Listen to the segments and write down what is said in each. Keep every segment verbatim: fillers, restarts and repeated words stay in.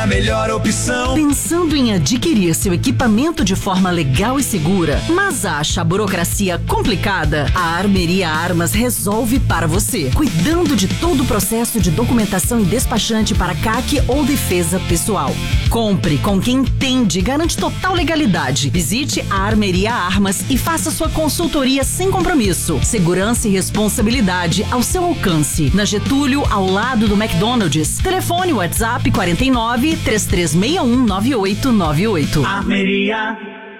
melhor opção. Pensando em adquirir seu equipamento de forma legal e segura, mas acha a burocracia complicada? A Armeria Armas resolve para você, cuidando de todo o processo de documentação e despachante para C A C ou defesa pessoal. Compre com quem entende e garante total legalidade. Visite a Armeria Armas e faça sua consultoria sem compromisso. Segurança e responsabilidade ao seu alcance. Na Getúlio, ao lado do McDonald's. Telefone WhatsApp quarenta e nove, três três seis um, nove oito nove oito. Armeria.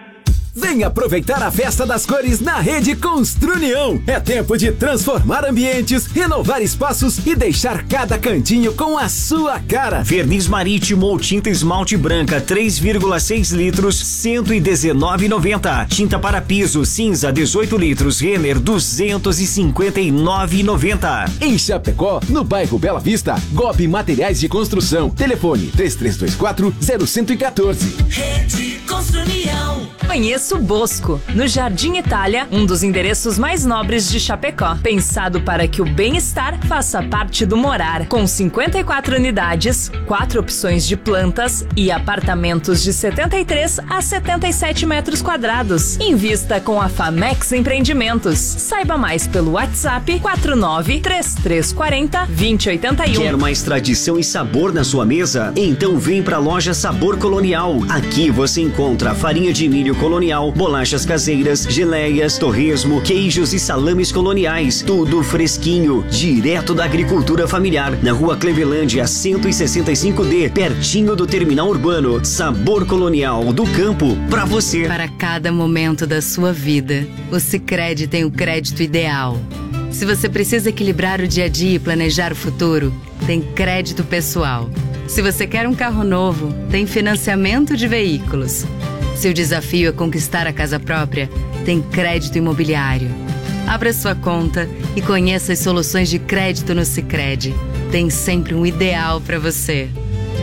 Vem aproveitar a Festa das Cores na Rede Construnião. É tempo de transformar ambientes, renovar espaços e deixar cada cantinho com a sua cara. Verniz marítimo ou tinta esmalte branca três vírgula seis litros, cento e dezenove reais e noventa centavos. Tinta para piso cinza dezoito litros, Renner duzentos e cinquenta e nove reais e noventa centavos. Em Chapecó, no bairro Bela Vista, Gobi Materiais de Construção. Telefone três três dois quatro, zero um quatro. Rede Construnião. Conheça o Bosco, no Jardim Itália, um dos endereços mais nobres de Chapecó. Pensado para que o bem-estar faça parte do morar. Com cinquenta e quatro unidades, quatro opções de plantas e apartamentos de setenta e três a setenta e sete metros quadrados. Invista com a Famex Empreendimentos. Saiba mais pelo WhatsApp quatro nove três três quatro zero, dois zero oito um. Quer mais tradição e sabor na sua mesa? Então vem pra loja Sabor Colonial. Aqui você encontra farinha de milho colonial, bolachas caseiras, geleias, torresmo, queijos e salames coloniais. Tudo fresquinho, direto da agricultura familiar. Na rua Clevelândia, cento e sessenta e cinco D, pertinho do terminal urbano. Sabor Colonial, do campo pra você. Para cada momento da sua vida, o Sicredi tem o crédito ideal. Se você precisa equilibrar o dia a dia e planejar o futuro, tem crédito pessoal. Se você quer um carro novo, tem financiamento de veículos. Se o desafio é conquistar a casa própria, tem crédito imobiliário. Abra sua conta e conheça as soluções de crédito no Sicredi. Tem sempre um ideal para você.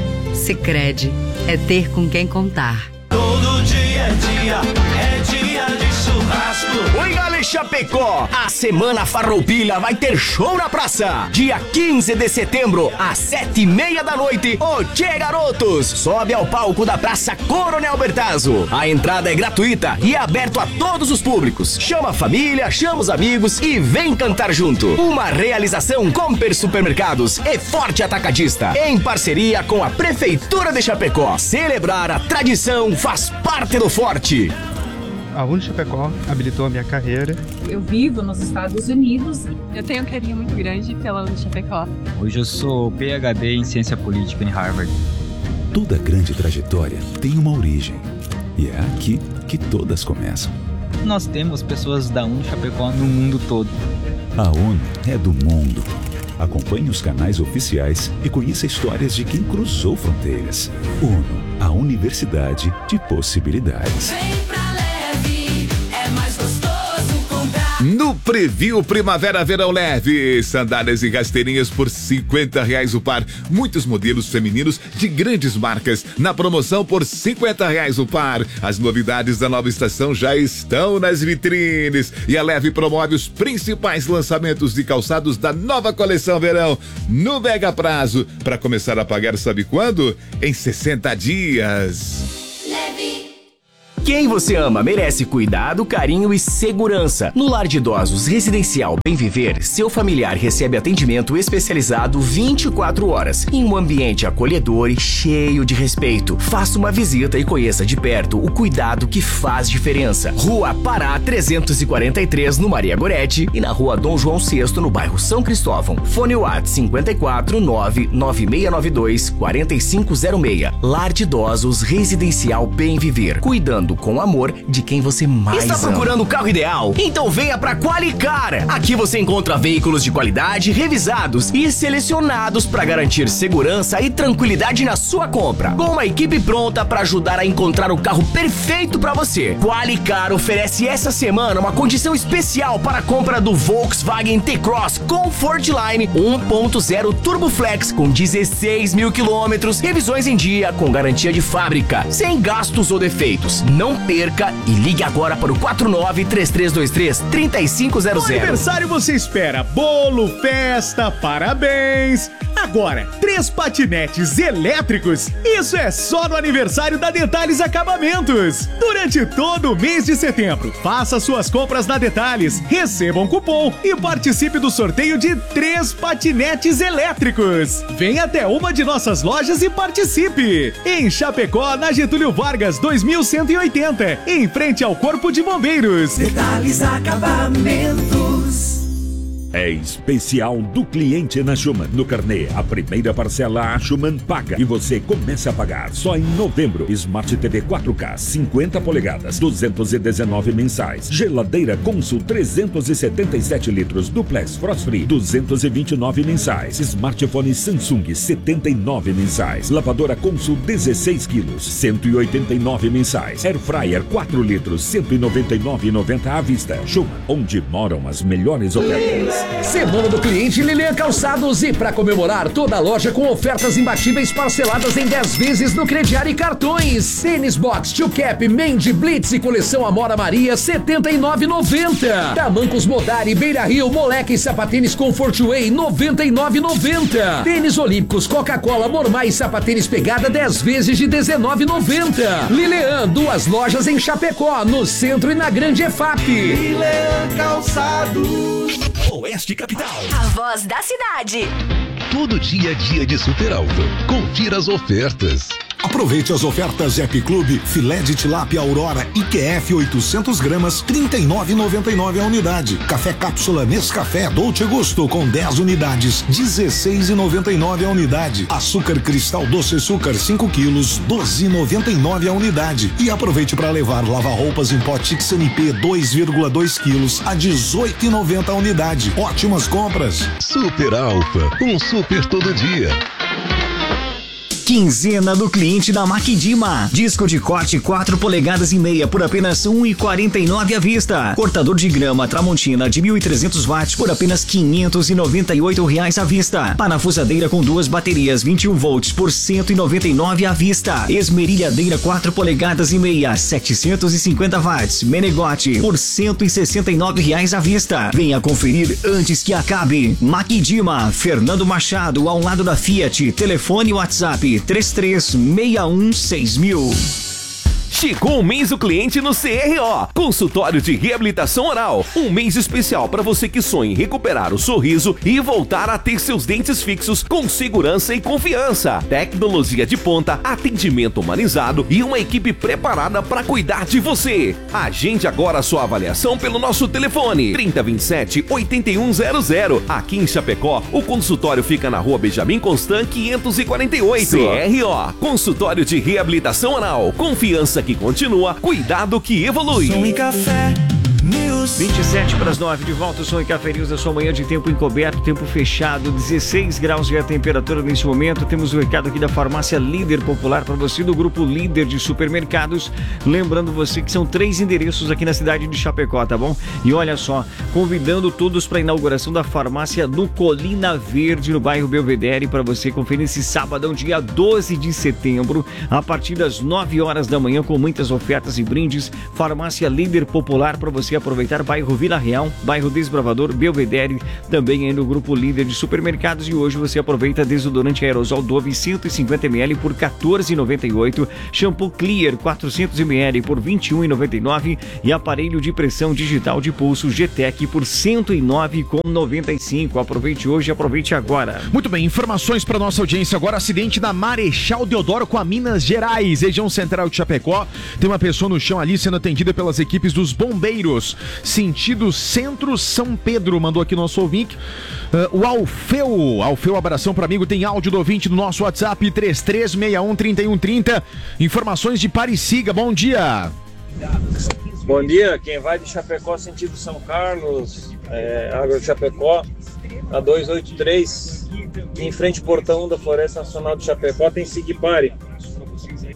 Sicredi é ter com quem contar. Todo dia é dia, é dia de churrasco. Oi, galera Chapecó! A Semana Farroupilha vai ter show na praça. Dia quinze de setembro, às sete e meia da noite. Ô, tchê, garotos! Sobe ao palco da Praça Coronel Bertazzo. A entrada é gratuita e é aberto a todos os públicos. Chama a família, chama os amigos e vem cantar junto. Uma realização Comper Supermercados e Forte Atacadista, em parceria com a Prefeitura de Chapecó. Celebrar a tradição faz parte do Forte. A Unichapecó habilitou a minha carreira. Eu vivo nos Estados Unidos. Eu tenho um carinho muito grande pela Unichapecó. Hoje eu sou P H D em Ciência Política em Harvard. Toda grande trajetória tem uma origem. E é aqui que todas começam. Nós temos pessoas da Unichapecó no mundo todo. A ONU é do mundo. Acompanhe os canais oficiais e conheça histórias de quem cruzou fronteiras. ONU, a Universidade de Possibilidades. No Preview Primavera Verão Leve, sandálias e rasteirinhas por cinquenta reais o par. Muitos modelos femininos de grandes marcas na promoção por cinquenta reais o par. As novidades da nova estação já estão nas vitrines e a Leve promove os principais lançamentos de calçados da nova coleção verão no mega prazo para começar a pagar, sabe quando? Em sessenta dias. Quem você ama merece cuidado, carinho e segurança. No Lar de Idosos Residencial Bem Viver, seu familiar recebe atendimento especializado vinte e quatro horas, em um ambiente acolhedor e cheio de respeito. Faça uma visita e conheça de perto o cuidado que faz diferença. Rua Pará trezentos e quarenta e três, no Maria Goretti, e na Rua Dom João sexto, no bairro São Cristóvão. Fone WhatsApp cinquenta e quatro, nove nove seis nove dois, quatro cinco zero seis. Lar de Idosos Residencial Bem Viver, cuidando com amor de quem você mais ama. Está procurando o carro ideal? Então venha pra Qualicar. Aqui você encontra veículos de qualidade revisados e selecionados para garantir segurança e tranquilidade na sua compra, com uma equipe pronta para ajudar a encontrar o carro perfeito para você. Qualicar oferece essa semana uma condição especial para a compra do Volkswagen T-Cross Comfortline um ponto zero Turbo Flex com dezesseis mil quilômetros, revisões em dia com garantia de fábrica, sem gastos ou defeitos. Não perca e ligue agora para o quatro nove três três dois três, três cinco zero zero. No aniversário você espera bolo, festa, parabéns. Agora, três patinetes elétricos, isso é só no aniversário da Detalhes Acabamentos. Durante todo o mês de setembro, faça suas compras na Detalhes, receba um cupom e participe do sorteio de três patinetes elétricos. Venha até uma de nossas lojas e participe. Em Chapecó, na Getúlio Vargas dois mil cento e oitenta, em frente ao Corpo de Bombeiros. Detalhes Acabamentos. É especial do cliente na Schumann. No carnê, a primeira parcela a Schumann paga e você começa a pagar só em novembro. Smart T V quatro K cinquenta polegadas, duzentos e dezenove mensais. Geladeira Consul trezentos e setenta e sete litros duplex Frost Free, duzentos e vinte e nove mensais. Smartphone Samsung setenta e nove mensais. Lavadora Consul dezesseis quilos, cento e oitenta e nove mensais. Air Fryer quatro litros, cento e noventa e nove reais e noventa centavos à vista. Schumann, onde moram as melhores ofertas. Semana do Cliente Lilian Calçados, e para comemorar, toda a loja com ofertas imbatíveis parceladas em dez vezes no crediário e cartões. Tênis Box, Tio Cap, Mendy, Blitz e coleção Amora Maria, setenta e nove reais e noventa centavos. Tamancos Modari, Beira Rio, Moleque e Sapatênis Comfort Way, noventa e nove reais e noventa centavos. Tênis Olímpicos, Coca-Cola, Mormai e Sapatênis Pegada, dez vezes de dezenove reais e noventa centavos. Lilian, duas lojas em Chapecó, no centro e na Grande E F A P. Lilian Calçados. Oeste Capital. A voz da cidade. Todo dia é dia de Super Alto. Confira as ofertas. Aproveite as ofertas App Clube, filé de tilápia Aurora I Q F oitocentos gramas, trinta e nove reais e noventa e nove centavos a unidade. Café cápsula Nescafé Dolce Gusto com dez unidades, dezesseis reais e noventa e nove centavos a unidade. Açúcar Cristal Doce Açúcar cinco quilos, doze reais e noventa e nove centavos a unidade. E aproveite para levar lava-roupas em pó Tix N P dois vírgula dois quilos a dezoito reais e noventa centavos a unidade. Ótimas compras. Super Alfa, um super todo dia. Quinzena do cliente da Maquidima. Disco de corte quatro polegadas e meia por apenas um real e quarenta e nove centavos à vista. Cortador de grama Tramontina de mil e trezentos watts por apenas quinhentos e noventa e oito reais à vista. Parafusadeira com duas baterias vinte e um volts por cento e noventa e nove reais à vista. Esmerilhadeira quatro polegadas e meia, setecentos e cinquenta watts. Menegote por cento e sessenta e nove reais à vista. Venha conferir antes que acabe. Maquidima, Fernando Machado, ao lado da Fiat. Telefone e WhatsApp três três seis um seis mil. Chegou o mês do cliente no C R O, Consultório de Reabilitação Oral. Um mês especial para você que sonha em recuperar o sorriso e voltar a ter seus dentes fixos com segurança e confiança. Tecnologia de ponta, atendimento humanizado e uma equipe preparada para cuidar de você. Agende agora a sua avaliação pelo nosso telefone trinta, vinte e sete, oitenta e um zero zero. Aqui em Chapecó, o consultório fica na Rua Benjamin Constant quinhentos e quarenta e oito. C R O, Consultório de Reabilitação Oral. Confiança que continua, cuidado que evolui. Som e Café News. vinte e sete para as nove, de volta o Som e Café News da sua manhã de tempo encoberto, tempo fechado, dezesseis graus de a temperatura nesse momento. Temos o recado aqui da Farmácia Líder Popular para você, do Grupo Líder de Supermercados. Lembrando você que são três endereços aqui na cidade de Chapecó, tá bom? E olha só, convidando todos para a inauguração da farmácia no Colina Verde, no bairro Belvedere, para você conferir esse sábado, dia doze de setembro, a partir das nove horas da manhã, com muitas ofertas e brindes. Farmácia Líder Popular para você aproveitar, bairro Vila Real, bairro Desbravador, Belvedere, também aí no Grupo Líder de Supermercados. E hoje você aproveita desodorante aerosol Dove cento e cinquenta mililitros por quatorze reais e noventa e oito centavos, shampoo Clear quatrocentos mililitros por vinte e um reais e noventa e nove centavos e aparelho de pressão digital de pulso G T E C por cento e nove reais e noventa e cinco centavos. Aproveite hoje, aproveite agora. Muito bem, informações para nossa audiência agora. Acidente na Marechal Deodoro com a Minas Gerais, região central de Chapecó. Tem uma pessoa no chão ali sendo atendida pelas equipes dos bombeiros, sentido Centro São Pedro. Mandou aqui nosso ouvinte, uh, o Alfeu. Alfeu, abração para amigo. Tem áudio do ouvinte no nosso WhatsApp três três seis um, três um três zero. Informações de Pariciga. Bom dia. Bom dia, quem vai de Chapecó sentido São Carlos, é, Água de Chapecó, a duzentos e oitenta e três, em frente ao portão da Floresta Nacional de Chapecó, tem Sigpare.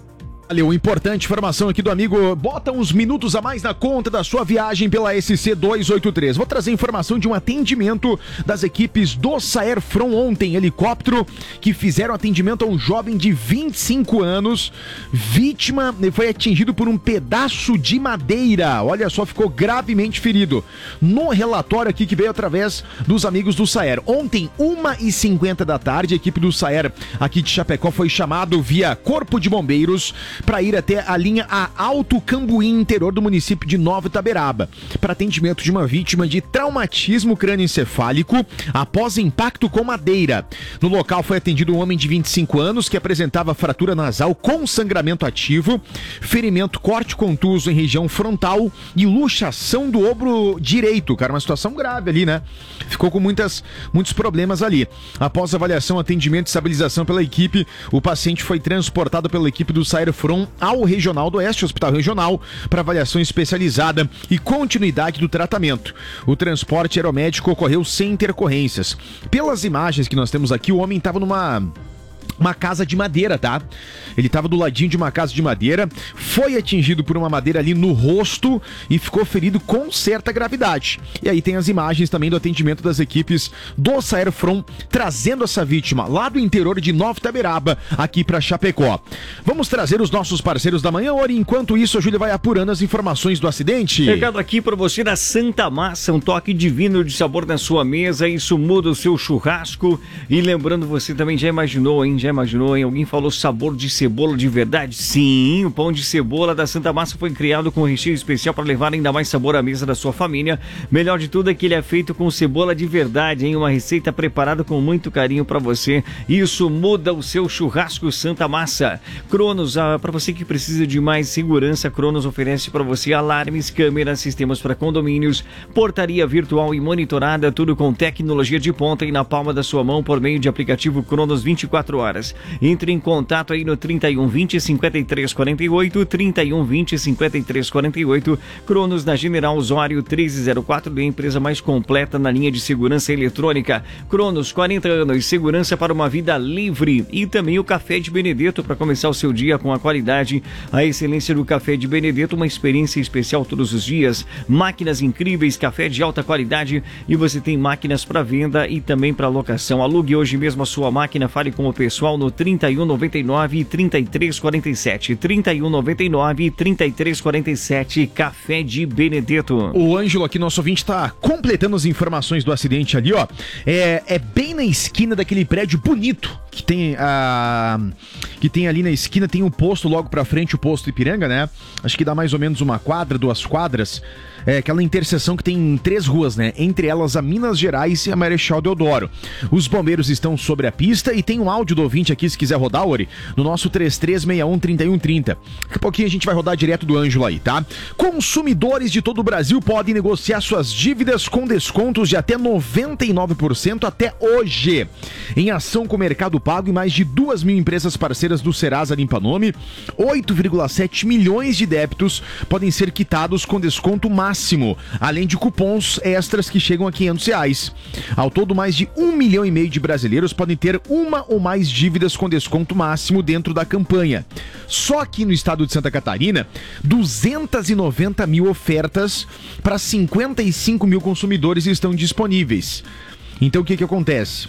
Valeu, importante informação aqui do amigo. Bota uns minutos a mais na conta da sua viagem pela S C duzentos e oitenta e três. Vou trazer informação de um atendimento das equipes do Saerfron ontem. Helicóptero que fizeram atendimento a um jovem de vinte e cinco anos. Vítima foi atingido por um pedaço de madeira. Olha só, ficou gravemente ferido. No relatório aqui que veio através dos amigos do Saer. Ontem, uma e cinquenta da tarde, a equipe do Saer aqui de Chapecó foi chamado via Corpo de Bombeiros para ir até a linha a Alto Cambuim, interior do município de Nova Itaberaba, para atendimento de uma vítima de traumatismo crânioencefálico após impacto com madeira. No local foi atendido um homem de vinte e cinco anos que apresentava fratura nasal com sangramento ativo, ferimento corte contuso em região frontal e luxação do ombro direito. Cara, uma situação grave ali, né? Ficou com muitas, muitos problemas ali. Após avaliação, atendimento e estabilização pela equipe, o paciente foi transportado pela equipe do Saerfron ao Regional do Oeste, Hospital Regional, para avaliação especializada e continuidade do tratamento. O transporte aeromédico ocorreu sem intercorrências. Pelas imagens que nós temos aqui, o homem estava numa... uma casa de madeira, tá? Ele estava do ladinho de uma casa de madeira, foi atingido por uma madeira ali no rosto e ficou ferido com certa gravidade. E aí tem as imagens também do atendimento das equipes do Saerfron trazendo essa vítima lá do interior de Nova Itaberaba aqui para Chapecó. Vamos trazer os nossos parceiros da manhã, Ori. Enquanto isso, a Júlia vai apurando as informações do acidente. Chegando aqui para você da Santa Massa, um toque divino de sabor na sua mesa, isso muda o seu churrasco. E lembrando, você também já imaginou, hein? Já imaginou, hein? Alguém falou sabor de cebola de verdade? Sim, o pão de cebola da Santa Massa foi criado com um recheio especial para levar ainda mais sabor à mesa da sua família. Melhor de tudo é que ele é feito com cebola de verdade, hein? Uma receita preparada com muito carinho para você. Isso muda o seu churrasco Santa Massa. Cronos, ah, para você que precisa de mais segurança, Cronos oferece para você alarmes, câmeras, sistemas para condomínios, portaria virtual e monitorada, tudo com tecnologia de ponta e na palma da sua mão por meio de aplicativo Cronos vinte e quatro horas. Entre em contato aí no trinta e um, vinte, cinquenta e três, quarenta e oito, trinta e um, vinte, cinquenta e três, quarenta e oito. Cronos na General Osório treze zero quatro, a empresa mais completa na linha de segurança eletrônica. Cronos, quarenta anos, segurança para uma vida livre. E também o Café de Benedetto para começar o seu dia com a qualidade, a excelência do Café de Benedetto, uma experiência especial todos os dias. Máquinas incríveis, café de alta qualidade e você tem máquinas para venda e também para locação. Alugue hoje mesmo a sua máquina, fale com o pessoal no trinta e um, noventa e nove, trinta e três, quarenta e sete. trinta e um, noventa e nove, trinta e três, quarenta e sete. Café de Benedetto. O Ângelo aqui, nosso ouvinte, tá completando as informações do acidente ali, ó. É, é bem na esquina daquele prédio bonito que tem a que tem ali na esquina, tem um posto logo pra frente, o posto Ipiranga, né? Acho que dá mais ou menos uma quadra, duas quadras. É aquela interseção que tem três ruas, né? Entre elas a Minas Gerais e a Marechal Deodoro. Os bombeiros estão sobre a pista e tem um áudio do ouvinte aqui, se quiser rodar, Ori, no nosso três três seis um, três um três zero. Daqui a pouquinho a gente vai rodar direto do Ângelo aí, tá? Consumidores de todo o Brasil podem negociar suas dívidas com descontos de até noventa e nove por cento até hoje. Em ação com o Mercado Pago e mais de duas mil empresas parceiras do Serasa Limpa Nome, oito vírgula sete milhões de débitos podem ser quitados com desconto máximo, além de cupons extras que chegam a quinhentos reais. Ao todo, mais de um milhão e meio de brasileiros podem ter uma ou mais dívidas com desconto máximo dentro da campanha. Só aqui no estado de Santa Catarina, duzentas e noventa mil ofertas para cinquenta e cinco mil consumidores estão disponíveis. Então o que que acontece?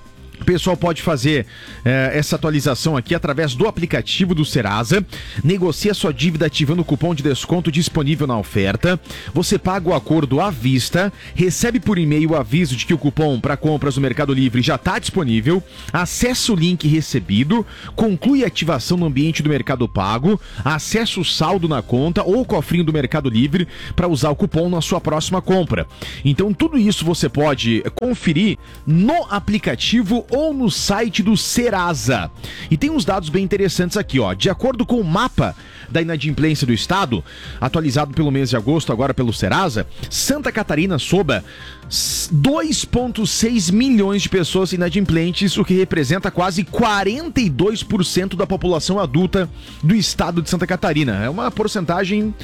O pessoal pode fazer eh, essa atualização aqui através do aplicativo do Serasa, negocia sua dívida ativando o cupom de desconto disponível na oferta, você paga o acordo à vista, recebe por e-mail o aviso de que o cupom para compras no Mercado Livre já está disponível, acessa o link recebido, conclui a ativação no ambiente do Mercado Pago, acessa o saldo na conta ou o cofrinho do Mercado Livre para usar o cupom na sua próxima compra. Então tudo isso você pode conferir no aplicativo ou no site do Serasa. E tem uns dados bem interessantes aqui, ó. De acordo com o mapa da inadimplência do estado, atualizado pelo mês de agosto agora pelo Serasa, Santa Catarina soba dois vírgula seis milhões de pessoas inadimplentes, o que representa quase quarenta e dois por cento da população adulta do estado de Santa Catarina. É uma porcentagem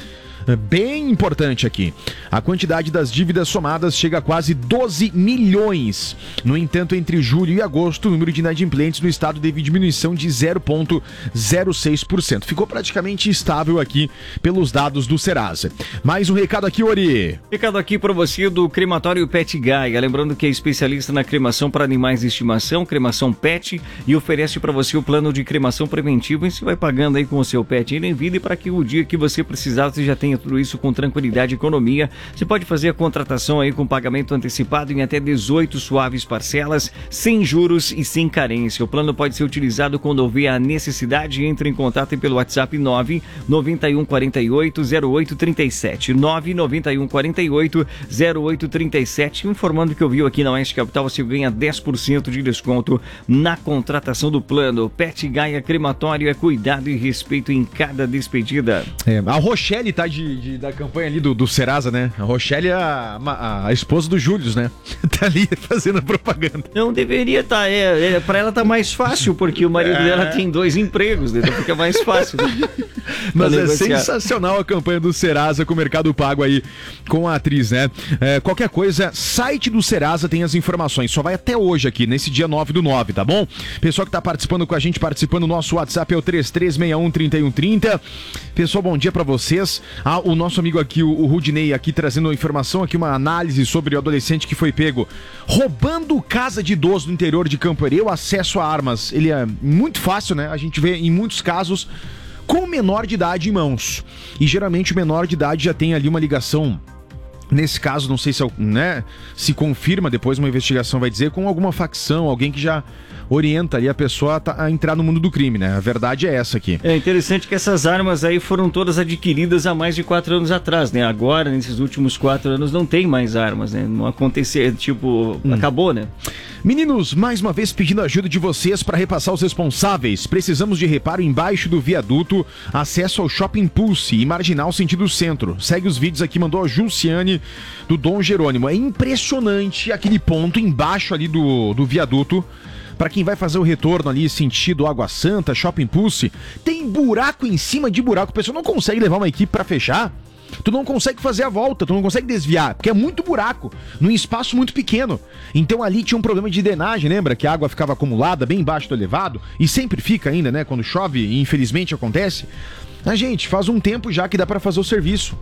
bem importante aqui. A quantidade das dívidas somadas chega a quase doze milhões. No entanto, entre julho e agosto, o número de inadimplentes no estado teve diminuição de zero vírgula zero seis por cento. Ficou praticamente estável aqui pelos dados do Serasa. Mais um recado aqui, Ori. Recado aqui para você do Crematório Pet Gaia. Lembrando que é especialista na cremação para animais de estimação, cremação pet, e oferece para você o plano de cremação preventivo. E você vai pagando aí com o seu pet em vida, e para que o dia que você precisar, você já tenha tudo isso com tranquilidade e economia. Você pode fazer a contratação aí com pagamento antecipado em até dezoito suaves parcelas, sem juros e sem carência. O plano pode ser utilizado quando houver a necessidade. Entre em contato pelo WhatsApp nove nove um quatro oito zero oito três sete, nove nove um quatro oito zero oito três sete, informando que eu vi aqui na Oeste Capital, você ganha dez por cento de desconto na contratação do plano. Pet Gaia Crematório é cuidado e respeito em cada despedida. É, a Rochelle tá de, de, da campanha ali do, do Serasa, né? A Rochelle é a, a, a esposa do Júlio, né? Tá ali fazendo propaganda. Não deveria estar, tá, é, é, pra ela tá mais fácil, porque o marido é. dela tem dois empregos, então fica mais fácil. Né? Mas é sensacional a campanha do Serasa com o Mercado Pago aí, com a atriz, né? É, qualquer coisa, site do Serasa tem as informações, só vai até hoje aqui, nesse dia nove do nove, tá bom? Pessoal que tá participando com a gente, participando, nosso WhatsApp é o três três seis um, três um três zero. Pessoal, bom dia pra vocês. Ah, o nosso amigo aqui, o, o Rudinei, aqui trazendo informação, aqui uma análise sobre o adolescente que foi pego roubando casa de idoso no interior de Campo Erê. O acesso a armas, ele é muito fácil, né? A gente vê em muitos casos com o menor de idade em mãos. E geralmente o menor de idade já tem ali uma ligação. Nesse caso, não sei se, né, se confirma, depois uma investigação vai dizer, com alguma facção, alguém que já orienta ali a pessoa a entrar no mundo do crime, né? A verdade é essa aqui. É interessante que essas armas aí foram todas adquiridas há mais de quatro anos atrás, né? Agora, nesses últimos quatro anos, não tem mais armas, né? Não aconteceu, tipo, hum. acabou, né? Meninos, mais uma vez pedindo ajuda de vocês para repassar os responsáveis. Precisamos de reparo embaixo do viaduto, acesso ao Shopping Pulse e Marginal sentido centro. Segue os vídeos aqui, mandou a Julciane do Dom Jerônimo. É impressionante aquele ponto embaixo ali do, do viaduto. Para quem vai fazer o retorno ali, sentido Água Santa, Shopping Pulse, tem buraco em cima de buraco. O pessoal não consegue levar uma equipe para fechar. Tu não consegue fazer a volta, tu não consegue desviar, porque é muito buraco, num espaço muito pequeno. Então ali tinha um problema de drenagem, lembra? Que a água ficava acumulada bem embaixo do elevado, e sempre fica ainda, né? Quando chove, e infelizmente acontece. A gente, faz um tempo já que dá para fazer o serviço.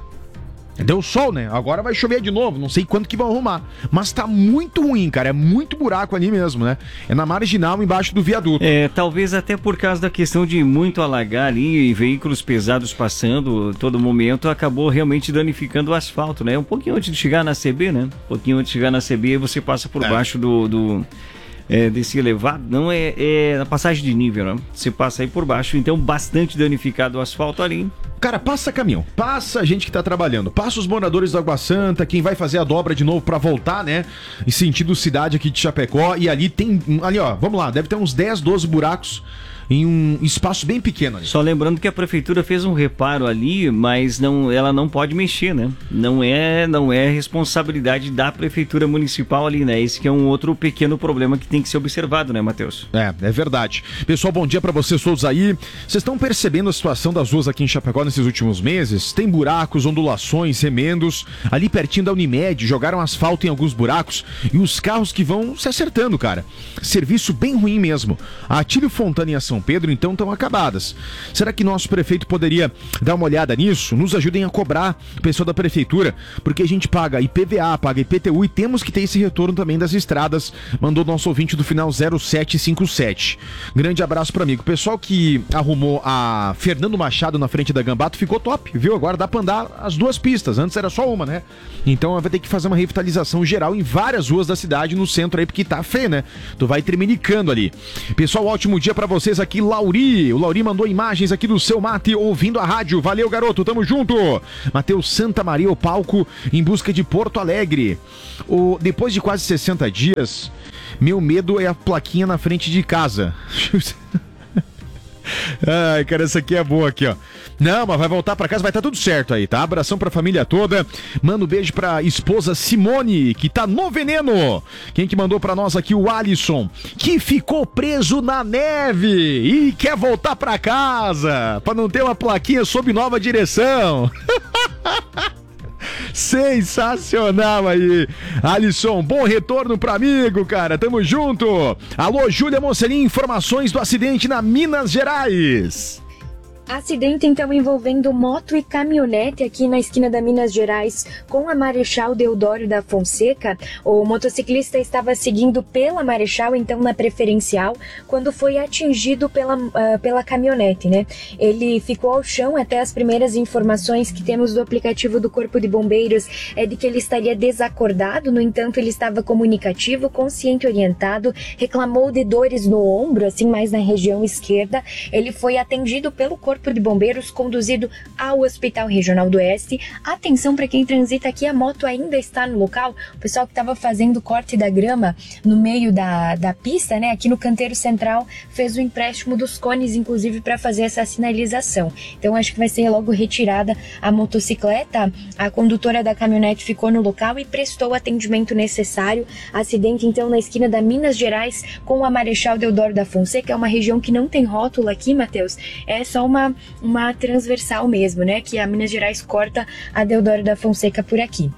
Deu sol, né? Agora vai chover de novo, não sei quanto que vão arrumar. Mas tá muito ruim, cara, é muito buraco ali mesmo, né? É na Marginal, embaixo do viaduto. É, talvez até por causa da questão de muito alagar ali, e veículos pesados passando todo momento, acabou realmente danificando o asfalto, né? Um pouquinho antes de chegar na C B, né? Um pouquinho antes de chegar na C B, você passa por é. baixo do... do... É, desse elevado, não é, é na passagem de nível, né? Você passa aí por baixo, então bastante danificado o asfalto ali. Cara, passa caminhão, passa a gente que tá trabalhando, passa os moradores da Água Santa, quem vai fazer a dobra de novo pra voltar, né? Em sentido cidade aqui de Chapecó, e ali tem, ali ó, vamos lá, deve ter uns dez, doze buracos em um espaço bem pequeno ali. Só lembrando que a prefeitura fez um reparo ali, mas não, ela não pode mexer, né? Não é, não é responsabilidade da prefeitura municipal ali, né? Esse que é um outro pequeno problema que tem que ser observado, né, Matheus? É, é verdade. Pessoal, bom dia pra vocês todos aí. Vocês estão percebendo a situação das ruas aqui em Chapecó nesses últimos meses? Tem buracos, ondulações, remendos. Ali pertinho da Unimed, jogaram asfalto em alguns buracos e os carros que vão se acertando, cara. Serviço bem ruim mesmo. A Atílio Fontana e a São Pedro, então, estão acabadas. Será que nosso prefeito poderia dar uma olhada nisso? Nos ajudem a cobrar o pessoal da prefeitura, porque a gente paga I P V A, paga I P T U e temos que ter esse retorno também das estradas. Mandou nosso ouvinte do final zero sete cinco sete. Grande abraço para amigo. O pessoal que arrumou a Fernando Machado na frente da Gambato ficou top, viu? Agora dá pra andar as duas pistas. Antes era só uma, né? Então vai ter que fazer uma revitalização geral em várias ruas da cidade, no centro aí, porque tá feio, né? Tu vai terminicando ali. Pessoal, ótimo dia para vocês aqui. Aqui, Lauri, o Lauri mandou imagens aqui do seu mate ouvindo a rádio, valeu garoto, tamo junto. Matheus Santa Maria, o palco em busca de Porto Alegre. O, depois de quase sessenta dias, meu medo é a plaquinha na frente de casa. Ai, cara, essa aqui é boa aqui, ó. Não, mas vai voltar pra casa, vai estar tudo certo aí, tá? Abração pra família toda. Manda um beijo pra esposa Simone, que tá no veneno. Quem que mandou pra nós aqui? O Alisson, que ficou preso na neve e quer voltar pra casa pra não ter uma plaquinha sob nova direção. Sensacional aí, Alisson, bom retorno pra amigo, cara, tamo junto. Alô, Júlia Mocelin, informações do acidente na Minas Gerais. Acidente, então, envolvendo moto e caminhonete aqui na esquina da Minas Gerais com a Marechal Deodoro da Fonseca. O motociclista estava seguindo pela Marechal, então na preferencial, quando foi atingido pela, uh, pela caminhonete, né? Ele ficou ao chão. Até as primeiras informações que temos do aplicativo do Corpo de Bombeiros é de que ele estaria desacordado. No entanto, ele estava comunicativo, consciente, orientado, reclamou de dores no ombro, assim, mais na região esquerda. Ele foi atendido pelo Corpo de Bombeiros, conduzido ao Hospital Regional do Oeste. Atenção para quem transita aqui, a moto ainda está no local. O pessoal que estava fazendo o corte da grama no meio da, da pista, né, aqui no canteiro central, fez o empréstimo dos cones, inclusive, para fazer essa sinalização. Então acho que vai ser logo retirada a motocicleta. A condutora da caminhonete ficou no local e prestou o atendimento necessário. Acidente, então, na esquina da Minas Gerais com a Marechal Deodoro da Fonseca. É uma região que não tem rótulo aqui, Matheus. É só uma uma transversal mesmo, né? Que a Minas Gerais corta a Deodoro da Fonseca por aqui.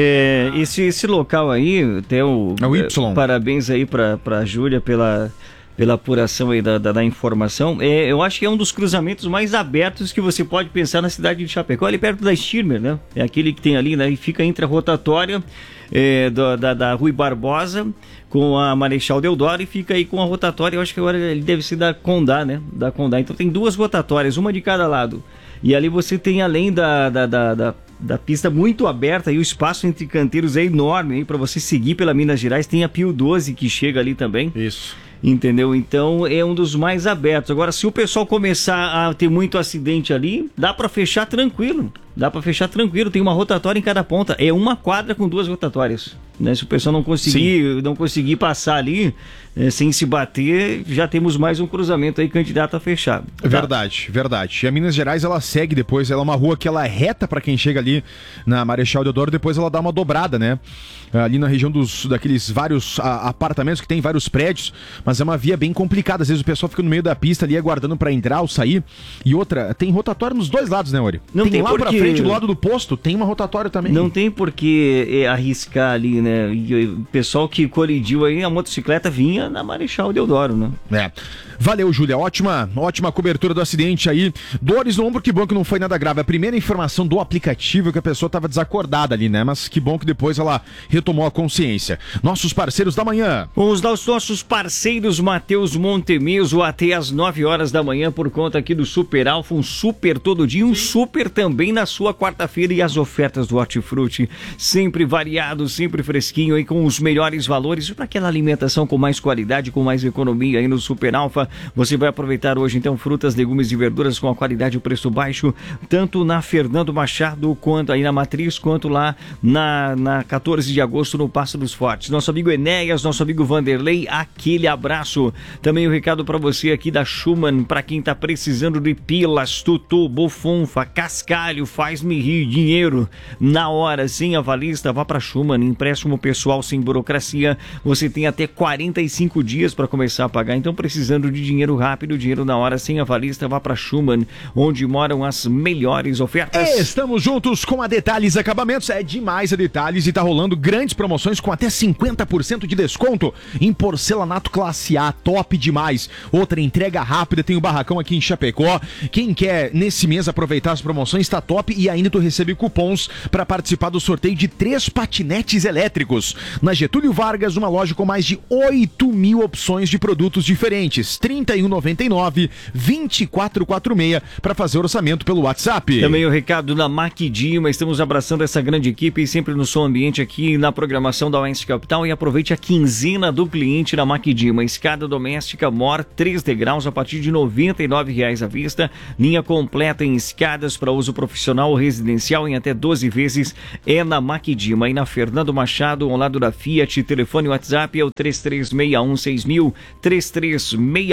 É, esse, esse local aí, até o, é o Y. Parabéns aí pra, pra Júlia pela, pela apuração aí da, da, da informação. É, eu acho que é um dos cruzamentos mais abertos que você pode pensar na cidade de Chapecó, ali perto da Stirmer, né? É aquele que tem ali, né? E fica entre a rotatória é, da, da, da Rui Barbosa com a Marechal Deodoro e fica aí com a rotatória. Eu acho que agora ele deve ser da Condá, né? Da Condá. Então tem duas rotatórias, uma de cada lado. E ali você tem, além da, da, da, da, da pista muito aberta, e o espaço entre canteiros é enorme para você seguir pela Minas Gerais. Tem a Pio doze que chega ali também. Isso. Entendeu? Então é um dos mais abertos. Agora, se o pessoal começar a ter muito acidente ali, dá para fechar tranquilo. Dá para fechar tranquilo. Tem uma rotatória em cada ponta. É uma quadra com duas rotatórias. Né? Se o pessoal não conseguir, não conseguir passar ali é, sem se bater, já temos mais um cruzamento aí, candidato a fechar. Tá? Verdade, verdade. E a Minas Gerais, ela segue depois, ela é uma rua que ela é reta para quem chega ali na Marechal Deodoro, depois ela dá uma dobrada, né? Ali na região dos, daqueles vários a, apartamentos que tem vários prédios, mas é uma via bem complicada. Às vezes o pessoal fica no meio da pista ali aguardando para entrar ou sair. E outra, tem rotatória nos dois lados, né, Ori? Não tem, tem lá porque... pra frente, do lado do posto, tem uma rotatória também. Não tem por que arriscar ali, né? E o pessoal que colidiu aí, a motocicleta vinha na Marechal Deodoro, né? É. Valeu, Júlia. Ótima, ótima cobertura do acidente aí. Dores no ombro, que bom que não foi nada grave. A primeira informação do aplicativo é que a pessoa estava desacordada ali, né? Mas que bom que depois ela retomou a consciência. Nossos parceiros da manhã. Os nossos parceiros, Matheus Montemeso, até às nove horas da manhã, por conta aqui do Super Alfa. Um super todo dia, um super também na sua quarta-feira. E as ofertas do Hortifruti, sempre variado, sempre fresquinho aí, com os melhores valores para aquela alimentação com mais qualidade, com mais economia aí no Super Alfa. Você vai aproveitar hoje então frutas, legumes e verduras com a qualidade e o preço baixo, tanto na Fernando Machado, quanto aí na Matriz, quanto lá na, na quatorze de agosto no Passo dos Fortes. Nosso amigo Enéas, nosso amigo Vanderlei, aquele abraço. Também o um recado para você aqui da Schumann, para quem tá precisando de pilas, tutu, bufunfa, cascalho, faz-me rir, dinheiro na hora, sem avalista, vá para Schumann, empréstimo pessoal sem burocracia. Você tem até quarenta e cinco dias para começar a pagar, então precisando de dinheiro rápido, dinheiro na hora, sem avalista, vá para Schumann, onde moram as melhores ofertas. Estamos juntos com a Detalhes Acabamentos. É demais a Detalhes e tá rolando grandes promoções com até cinquenta por cento de desconto em porcelanato classe A, top demais. Outra entrega rápida, tem o barracão aqui em Chapecó. Quem quer nesse mês aproveitar as promoções tá top, e ainda tu recebe cupons para participar do sorteio de três patinetes elétricos. Na Getúlio Vargas, uma loja com mais de oito mil opções de produtos diferentes. trinta e um noventa e nove, vinte e quatro quarenta e seis para fazer orçamento pelo WhatsApp. Também o recado da Maquidima, estamos abraçando essa grande equipe sempre no som ambiente aqui na programação da Oeste Capital, e aproveite a quinzena do cliente na Maquidima. Escada doméstica Mor três degraus a partir de noventa e nove reais à vista, linha completa em escadas para uso profissional ou residencial em até doze vezes é na Maquidima. E na Fernando Machado, ao lado da Fiat, telefone WhatsApp é o três três seis um seis mil, três três seis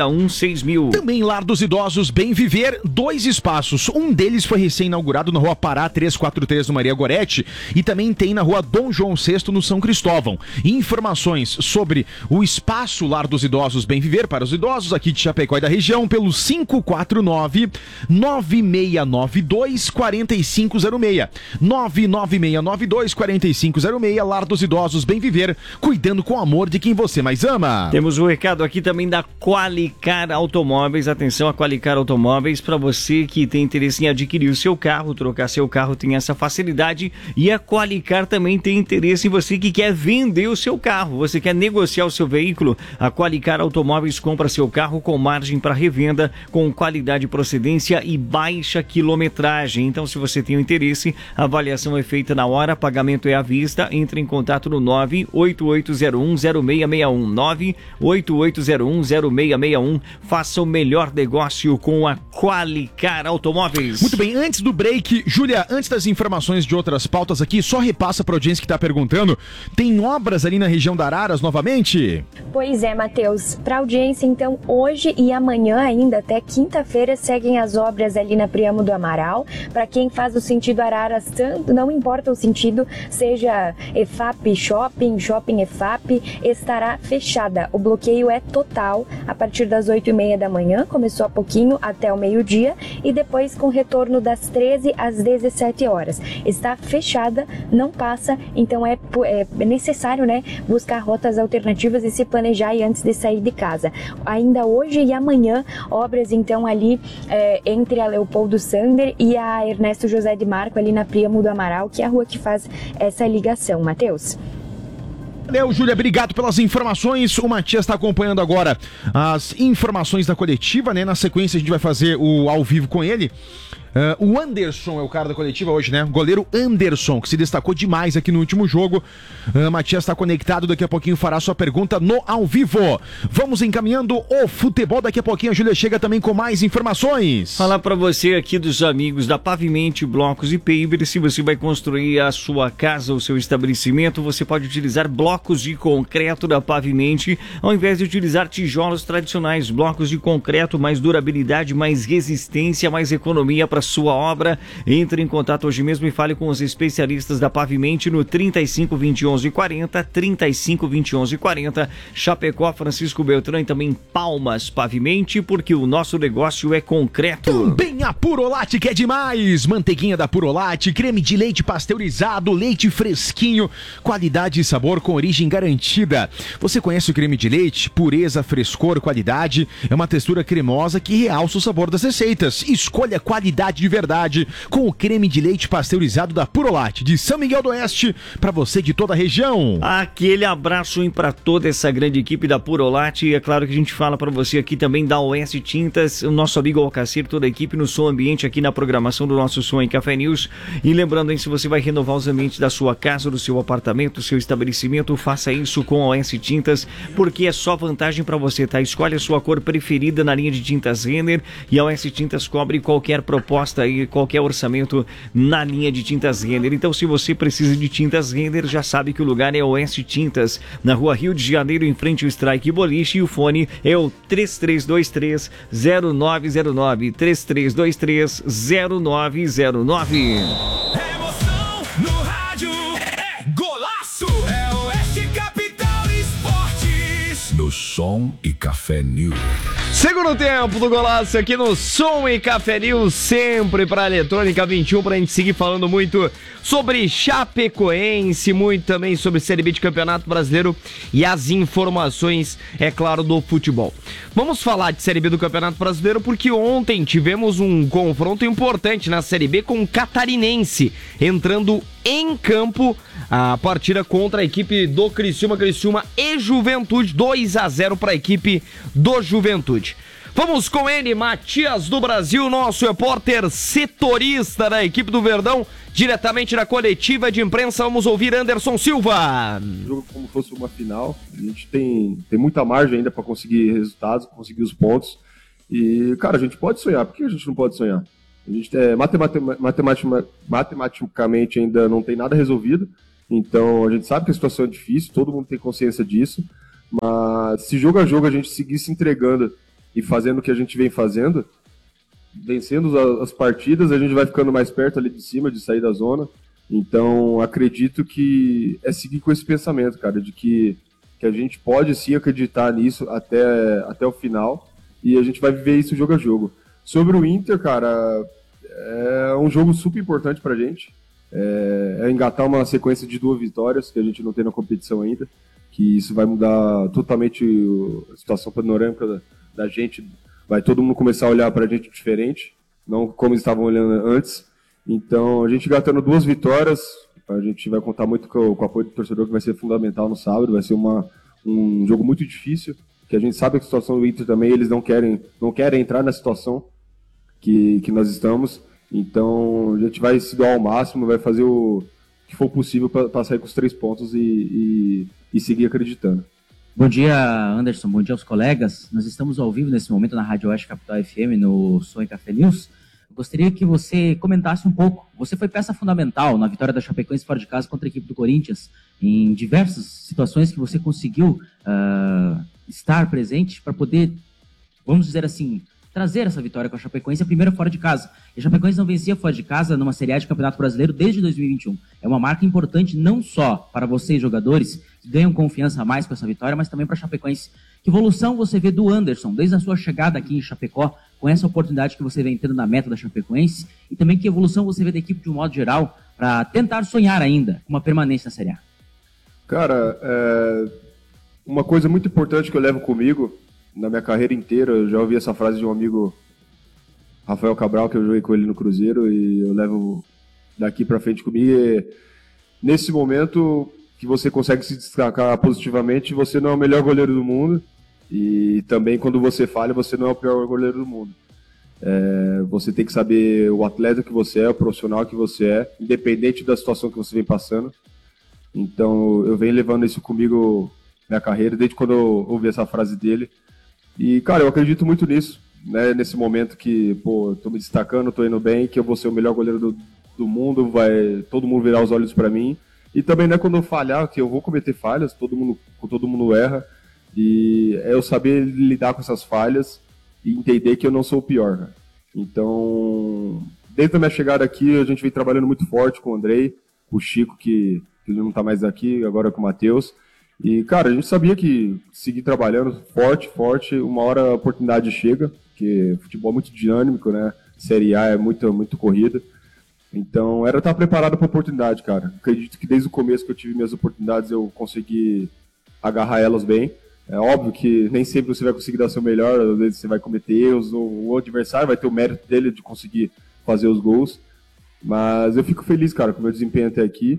um seis mil. Também Lar dos Idosos Bem Viver, dois espaços. Um deles foi recém-inaugurado na Rua Pará trezentos e quarenta e três, no Maria Goretti, e também tem na Rua Dom João sexto, no São Cristóvão. Informações sobre o espaço Lar dos Idosos Bem Viver para os idosos aqui de Chapecó e da região pelo cinco quatro nove, nove seis nove dois, quatro cinco zero seis. nove nove seis nove dois, quatro cinco zero seis. Lar dos Idosos Bem Viver, cuidando com amor de quem você mais ama. Temos um recado aqui também da Qualicar Automóveis. Atenção, a Qualicar Automóveis, para você que tem interesse em adquirir o seu carro, trocar seu carro, tem essa facilidade. E a Qualicar também tem interesse em você que quer vender o seu carro, você quer negociar o seu veículo. A Qualicar Automóveis compra seu carro com margem para revenda, com qualidade, procedência e baixa quilometragem. Então, se você tem o interesse, a avaliação é feita na hora, pagamento é à vista. Entre em contato no nove oito oito zero um zero seis seis um, nove oito oito zero um zero seis seis um. Faça o melhor negócio com a Qualicar Automóveis. Muito bem, antes do break, Júlia, antes das informações de outras pautas aqui, só repassa para a audiência que está perguntando, tem obras ali na região da Araras novamente? Pois é, Matheus. Para audiência, então, hoje e amanhã ainda, até quinta-feira, seguem as obras ali na Priamo do Amaral. Para quem faz o sentido Araras, tanto, não importa o sentido, seja E F A P Shopping, Shopping E F A P, estará fechada. O bloqueio é total a partir das oito e meia da manhã, começou há pouquinho até o meio-dia, e depois com retorno das treze às dezessete horas. Está fechada, não passa, então é, é necessário, né, buscar rotas alternativas e se planejar aí antes de sair de casa. Ainda hoje e amanhã, obras então ali é, entre a Leopoldo Sander e a Ernesto José de Marco, ali na Priamo do Amaral, que é a rua que faz essa ligação. Matheus. Valeu, Júlia, obrigado pelas informações. O Matias está acompanhando agora as informações da coletiva, né? Na sequência a gente vai fazer o ao vivo com ele. Uh, o Anderson é o cara da coletiva hoje, né? O goleiro Anderson, que se destacou demais aqui no último jogo. Uh, Matias está conectado, daqui a pouquinho fará sua pergunta no ao vivo. Vamos encaminhando o futebol, daqui a pouquinho a Júlia chega também com mais informações. Falar para você aqui dos amigos da Pavimente Blocos e Paver. Se você vai construir a sua casa, o seu estabelecimento, você pode utilizar blocos de concreto da Pavimente, ao invés de utilizar tijolos tradicionais. Blocos de concreto, mais durabilidade, mais resistência, mais economia para sua obra. Entre em contato hoje mesmo e fale com os especialistas da Pavimente no trinta e cinco, vinte e onze, quarenta, trinta e cinco, vinte e onze, quarenta. Chapecó, Francisco Beltrão e também Palmas Pavimente, porque o nosso negócio é concreto. Também a Purolate, que é demais. Manteiguinha da Purolate, creme de leite pasteurizado, leite fresquinho, qualidade e sabor com origem garantida. Você conhece o creme de leite? Pureza, frescor, qualidade. É uma textura cremosa que realça o sabor das receitas. Escolha qualidade de verdade com o creme de leite pasteurizado da Purolate, de São Miguel do Oeste, para você de toda a região. Aquele abraço para toda essa grande equipe da Purolate. E é claro que a gente fala para você aqui também da O S Tintas, o nosso amigo Alcacir, toda a equipe no Som Ambiente aqui na programação do nosso Som em Café News. E lembrando aí, se você vai renovar os ambientes da sua casa, do seu apartamento, do seu estabelecimento, faça isso com a O S Tintas, porque é só vantagem para você, tá? Escolhe a sua cor preferida na linha de tintas Renner e a O S Tintas cobre qualquer proposta e qualquer orçamento na linha de tintas Renner. Então, se você precisa de tintas Renner, já sabe que o lugar é o O S Tintas, na rua Rio de Janeiro, em frente ao Strike Boliche, e o fone é o três três dois três, zero nove zero nove, três três dois três, zero nove zero nove. Emoção no rádio é golaço, é Oeste Capital Esportes. No Som e Café News. Segundo tempo do Golaço aqui no Som e Café News, sempre para Eletrônica vinte e um, pra gente seguir falando muito sobre Chapecoense, muito também sobre Série B de Campeonato Brasileiro e as informações, é claro, do futebol. Vamos falar de Série B do Campeonato Brasileiro porque ontem tivemos um confronto importante na Série B com o Catarinense, entrando em campo a partida contra a equipe do Criciúma, Criciúma e Juventude, dois a zero para a equipe do Juventude. Vamos com ele, Matias do Brasil, nosso repórter setorista da equipe do Verdão, diretamente da coletiva de imprensa. Vamos ouvir Anderson Silva. O jogo como fosse uma final, a gente tem, tem muita margem ainda para conseguir resultados, conseguir os pontos. E, cara, a gente pode sonhar. Por que a gente não pode sonhar? A gente é, matematic, matematic, matematicamente ainda não tem nada resolvido, então a gente sabe que a situação é difícil, todo mundo tem consciência disso, mas se jogo a jogo a gente seguir se entregando e fazendo o que a gente vem fazendo, vencendo as, as partidas, a gente vai ficando mais perto ali de cima, de sair da zona. Então, acredito que é seguir com esse pensamento, cara, de que, que a gente pode sim acreditar nisso até, até o final, e a gente vai viver isso jogo a jogo. Sobre o Inter, cara, é um jogo super importante pra gente. É, é engatar uma sequência de duas vitórias que a gente não tem na competição ainda, que isso vai mudar totalmente a situação panorâmica da, da gente. Vai todo mundo começar a olhar pra gente diferente, não como estavam olhando antes. Então, a gente engatando duas vitórias, a gente vai contar muito com, com o apoio do torcedor, que vai ser fundamental no sábado. Vai ser uma, um jogo muito difícil, que a gente sabe que a situação do Inter também, eles não querem, não querem entrar na situação que, que nós estamos. Então, a gente vai se doar ao máximo, vai fazer o que for possível para sair com os três pontos e, e, e seguir acreditando. Bom dia, Anderson. Bom dia aos colegas. Nós estamos ao vivo nesse momento na Rádio Oeste Capital F M, no Som e Café News. Eu gostaria que você comentasse um pouco. Você foi peça fundamental na vitória da Chapecoense fora de casa contra a equipe do Corinthians, em diversas situações que você conseguiu uh, estar presente para poder, vamos dizer assim, trazer essa vitória com a Chapecoense, a primeira fora de casa. E a Chapecoense não vencia fora de casa numa Série A de Campeonato Brasileiro desde dois mil e vinte e um. É uma marca importante não só para vocês, jogadores, que ganham confiança a mais com essa vitória, mas também para a Chapecoense. Que evolução você vê do Anderson, desde a sua chegada aqui em Chapecó, com essa oportunidade que você vem tendo na meta da Chapecoense, e também que evolução você vê da equipe de um modo geral, para tentar sonhar ainda com uma permanência na Série A? Cara, é... uma coisa muito importante que eu levo comigo na minha carreira inteira, eu já ouvi essa frase de um amigo, Rafael Cabral, que eu joguei com ele no Cruzeiro, e eu levo daqui pra frente comigo. E nesse momento que você consegue se destacar positivamente, você não é o melhor goleiro do mundo, e também quando você falha, você não é o pior goleiro do mundo. É, você tem que saber o atleta que você é, o profissional que você é, independente da situação que você vem passando. Então eu venho levando isso comigo na carreira, desde quando eu ouvi essa frase dele. E, cara, eu acredito muito nisso, né? Nesse momento que, pô, eu tô me destacando, tô indo bem, que eu vou ser o melhor goleiro do, do mundo, vai todo mundo virar os olhos pra mim. E também não é quando eu falhar, que eu vou cometer falhas, todo mundo, todo mundo erra. E é eu saber lidar com essas falhas e entender que eu não sou o pior, né? Então, desde a minha chegada aqui, a gente vem trabalhando muito forte com o Andrei, o Chico, que, que ele não tá mais aqui, agora com o Matheus. E, cara, a gente sabia que seguir trabalhando forte, forte, uma hora a oportunidade chega, porque futebol é muito dinâmico, né? Série A é muito, muito corrida. Então, era estar preparado para a oportunidade, cara. Acredito que desde o começo que eu tive minhas oportunidades, eu consegui agarrar elas bem. É óbvio que nem sempre você vai conseguir dar o seu melhor, às vezes você vai cometer erros, o adversário vai ter o mérito dele de conseguir fazer os gols. Mas eu fico feliz, cara, com o meu desempenho até aqui.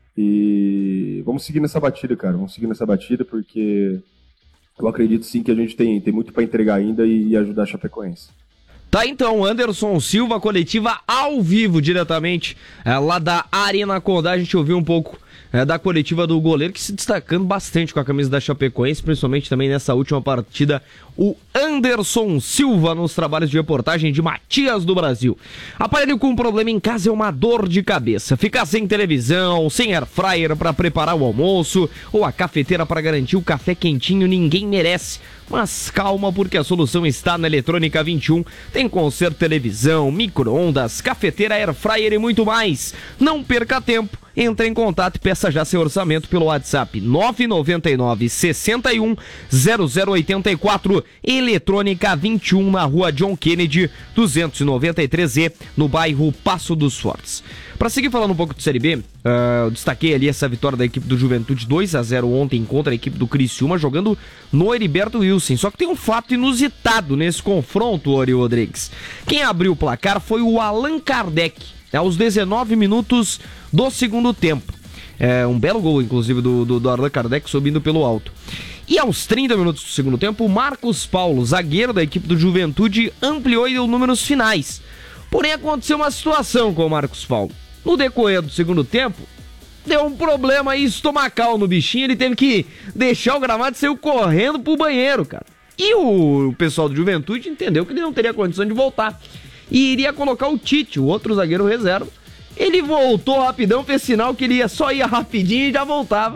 E vamos seguir nessa batida, cara. Vamos seguir nessa batida, porque eu acredito sim que a gente tem, tem muito para entregar ainda e, e ajudar a Chapecoense. Tá então, Anderson Silva, coletiva ao vivo, diretamente é, lá da Arena Condá. A gente ouviu um pouco é, da coletiva do goleiro, que se destacando bastante com a camisa da Chapecoense, principalmente também nessa última partida, o Anderson Silva, nos trabalhos de reportagem de Matias do Brasil. Aparelho com problema em casa é uma dor de cabeça. Ficar sem televisão, sem air fryer para preparar o almoço, ou a cafeteira para garantir o café quentinho, ninguém merece. Mas calma, porque a solução está na Eletrônica vinte e um. Tem conserto televisão, micro-ondas, cafeteira, air fryer e muito mais. Não perca tempo. Entre em contato e peça já seu orçamento pelo WhatsApp nove nove nove, seis um, zero zero oito quatro. Eletrônica vinte e um, na rua John Kennedy, duzentos e noventa e três E, no bairro Passo dos Fortes. Para seguir falando um pouco de Série B, uh, eu destaquei ali essa vitória da equipe do Juventude dois a zero ontem contra a equipe do Criciúma, jogando no Heriberto Wilson. Só que tem um fato inusitado nesse confronto, Ori Rodrigues. Quem abriu o placar foi o Allan Kardec, aos dezenove minutos do segundo tempo. É um belo gol, inclusive, do, do, do Allan Kardec subindo pelo alto. E aos trinta minutos do segundo tempo, o Marcos Paulo, zagueiro da equipe do Juventude, ampliou e deu números finais. Porém, aconteceu uma situação com o Marcos Paulo. No decorrer do segundo tempo, deu um problema aí estomacal no bichinho, ele teve que deixar o gramado e saiu correndo pro banheiro, cara. E o pessoal do Juventude entendeu que ele não teria condição de voltar. E iria colocar o Tite, o outro zagueiro reserva. Ele voltou rapidão, fez sinal que ele ia, só ia rapidinho e já voltava.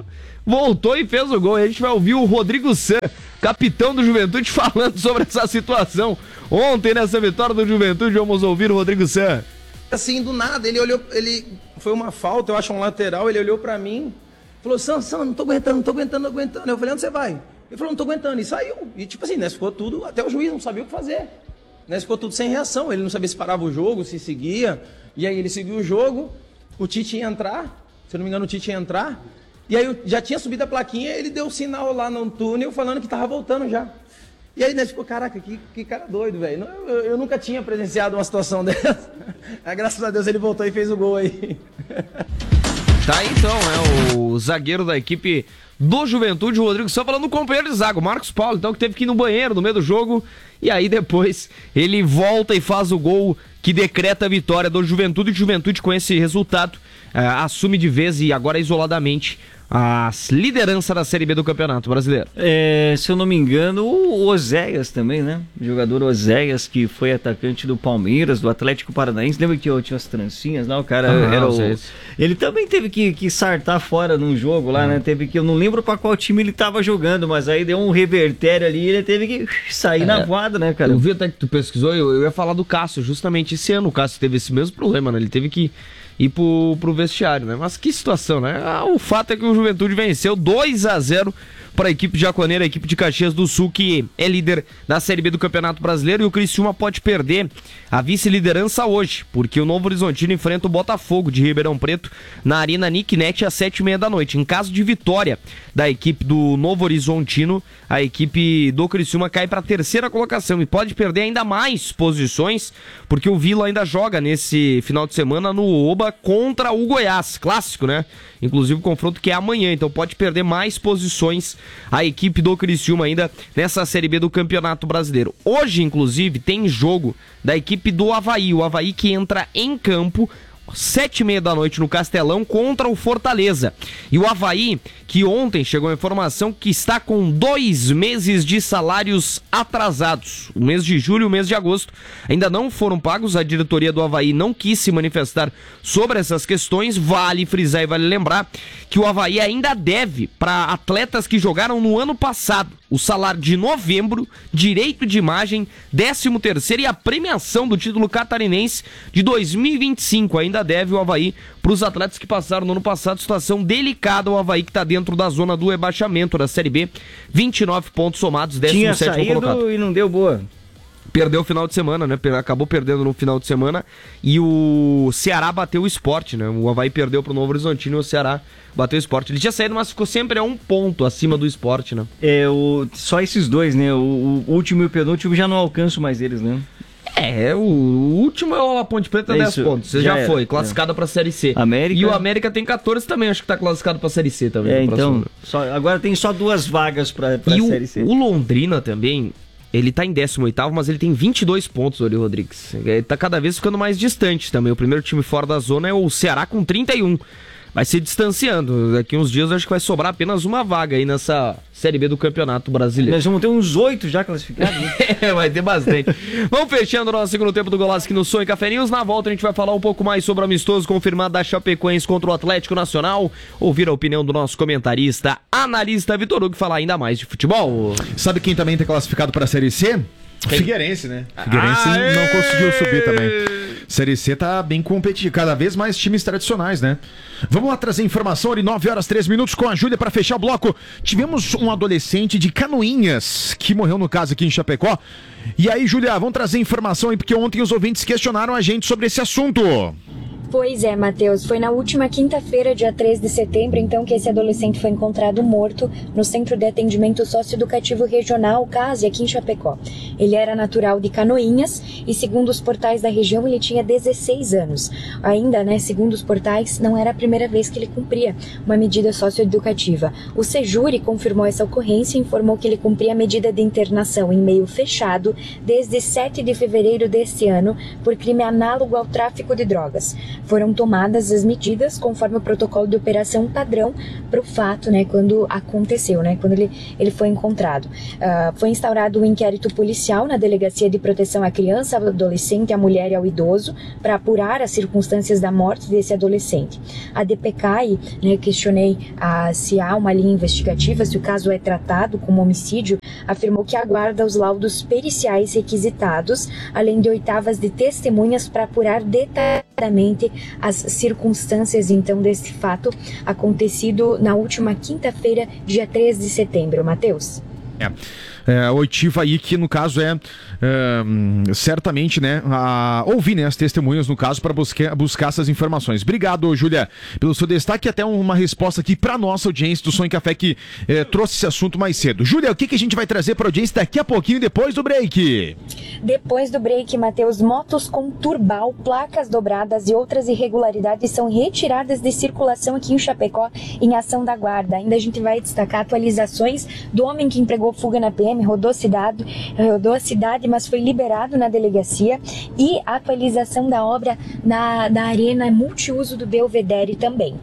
voltou e fez o gol. E a gente vai ouvir o Rodrigo San, capitão do Juventude, falando sobre essa situação. Ontem, nessa vitória do Juventude, vamos ouvir o Rodrigo San. Assim, do nada, ele olhou, ele foi uma falta, eu acho um lateral, ele olhou pra mim, falou, Sam, Sam, não tô aguentando, não tô aguentando, não tô aguentando. Eu falei, onde você vai? Ele falou, não tô aguentando, e saiu. E tipo assim, né, ficou tudo, até o juiz não sabia o que fazer. Né, ficou tudo sem reação, ele não sabia se parava o jogo, se seguia. E aí ele seguiu o jogo, o Tite ia entrar, se eu não me engano o Tite ia entrar. E aí eu já tinha subido a plaquinha, ele deu o sinal lá no túnel falando que tava voltando já. E aí, né, ficou, caraca, que, que cara doido, velho. Eu, eu nunca tinha presenciado uma situação dessa. Aí, graças a Deus, ele voltou e fez o gol aí. Tá aí, então, é o zagueiro da equipe do Juventude, o Rodrigo, só falando do companheiro de zaga, o Marcos Paulo, então, que teve que ir no banheiro no meio do jogo. E aí, depois, ele volta e faz o gol que decreta a vitória do Juventude. E Juventude, com esse resultado, é, assume de vez e agora isoladamente a liderança da Série B do Campeonato Brasileiro. É, se eu não me engano, o Oséias também, né? O jogador Oséias, que foi atacante do Palmeiras, do Atlético Paranaense. Lembra que eu tinha as trancinhas lá? O cara ah, era o... Ele também teve que, que sartar fora num jogo lá, ah. né? Teve que... Eu não lembro pra qual time ele tava jogando, mas aí deu um revertério ali e ele teve que sair é. na voada, né, cara? Eu vi até que tu pesquisou, eu, eu ia falar do Cássio, justamente esse ano o Cássio teve esse mesmo problema, né? Ele teve que ir pro, pro vestiário, né? Mas que situação, né? Ah, o fato é que o Juventude venceu dois a zero para a equipe jaconeira, a equipe de Caxias do Sul, que é líder da Série B do Campeonato Brasileiro, e o Criciúma pode perder a vice-liderança hoje, porque o Novo Horizontino enfrenta o Botafogo de Ribeirão Preto na Arena Nicknet às sete e meia da noite. Em caso de vitória da equipe do Novo Horizontino, a equipe do Criciúma cai para a terceira colocação e pode perder ainda mais posições, porque o Vila ainda joga nesse final de semana no Oba contra o Goiás, clássico, né? Inclusive o confronto que é amanhã, então pode perder mais posições a equipe do Criciúma ainda nessa Série B do Campeonato Brasileiro. Hoje, inclusive, tem jogo da equipe do Avaí, o Avaí que entra em campo sete e meia da noite no Castelão contra o Fortaleza. E o Avaí, que ontem chegou a informação que está com dois meses de salários atrasados. O mês de julho e o mês de agosto ainda não foram pagos. A diretoria do Avaí não quis se manifestar sobre essas questões. Vale frisar e vale lembrar que o Avaí ainda deve para atletas que jogaram no ano passado o salário de novembro, direito de imagem, décimo terceiro e a premiação do título catarinense de dois mil e vinte e cinco. Ainda deve o Avaí para os atletas que passaram no ano passado. Situação delicada, o Avaí que está dentro da zona do rebaixamento da Série B. vinte e nove pontos somados, décimo sétimo colocado. Tinha saído e não deu boa. Perdeu o final de semana, né? Acabou perdendo no final de semana. E o Ceará bateu o Sport, né? O Avaí perdeu pro Novo Horizontino e o Ceará bateu o Sport. Ele tinha saído, mas ficou sempre a um ponto acima do Sport, né? É, o... só esses dois, né? O, o último e o penúltimo já não alcanço mais eles, né? É, o último é a Ponte Preta, é dez pontos. Você já, já foi, classificada é. pra Série C. América... E o América tem catorze também, acho que tá classificado pra Série C também. É, então, só, agora tem só duas vagas pra, pra e Série C. E o Londrina também, ele tá em décimo oitavo, mas ele tem vinte e dois pontos, Ori Rodrigues. Ele tá cada vez ficando mais distante também. O primeiro time fora da zona é o Ceará com trinta e um. Vai se distanciando. Daqui uns dias eu acho que vai sobrar apenas uma vaga aí nessa Série B do Campeonato Brasileiro. Nós vamos ter uns oito já classificados. Né? É, vai ter bastante. Vamos fechando o nosso segundo tempo do Golaço aqui no Som e Café News. Na volta a gente vai falar um pouco mais sobre o amistoso confirmado da Chapecoense contra o Atlético Nacional. Ouvir a opinião do nosso comentarista, analista Vitor Hugo, falar ainda mais de futebol. Sabe quem também tá classificado para a Série C? Quem? Figueirense, né? Figueirense Aê! não conseguiu subir também. Série C tá bem competitiva, cada vez mais times tradicionais, né? Vamos lá trazer informação ali, nove horas, três minutos com a Júlia para fechar o bloco. Tivemos um adolescente de Canoinhas que morreu no caso aqui em Chapecó. E aí, Júlia, vamos trazer informação aí, porque ontem os ouvintes questionaram a gente sobre esse assunto. Pois é, Matheus. Foi na última quinta-feira, dia três de setembro, então, que esse adolescente foi encontrado morto no Centro de Atendimento Socioeducativo Regional, C A S, aqui em Chapecó. Ele era natural de Canoinhas e, segundo os portais da região, ele tinha dezesseis anos. Ainda, né, segundo os portais, não era a primeira vez que ele cumpria uma medida socioeducativa. O Sejuri confirmou essa ocorrência e informou que ele cumpria a medida de internação em meio fechado desde sete de fevereiro deste ano por crime análogo ao tráfico de drogas. foram tomadas as medidas conforme o protocolo de operação padrão para o fato, né, quando aconteceu, né, quando ele, ele foi encontrado. Uh, foi instaurado um inquérito policial na Delegacia de Proteção à Criança, ao Adolescente, à Mulher e ao Idoso para apurar as circunstâncias da morte desse adolescente. A D P C A I, né, questionei uh, se há uma linha investigativa, se o caso é tratado como homicídio, afirmou que aguarda os laudos periciais requisitados, além de oitavas de testemunhas para apurar detalhadamente as circunstâncias, então, desse fato acontecido na última quinta-feira, dia três de setembro. Matheus? É. É, oitiva aí que no caso é, é certamente, né, a, ouvir, né, as testemunhas no caso para buscar, buscar essas informações. Obrigado, Júlia, pelo seu destaque e até uma resposta aqui para nossa audiência do Som e Café que é, trouxe esse assunto mais cedo. Júlia, o que, que a gente vai trazer para a audiência daqui a pouquinho depois do break? Depois do break, Matheus, motos com turbal, placas dobradas e outras irregularidades são retiradas de circulação aqui em Chapecó em ação da guarda. Ainda a gente vai destacar atualizações do homem que empregou fuga na P M, rodou a cidade, rodou a cidade, mas foi liberado na delegacia, e a atualização da obra na, da arena multiuso do Belvedere também.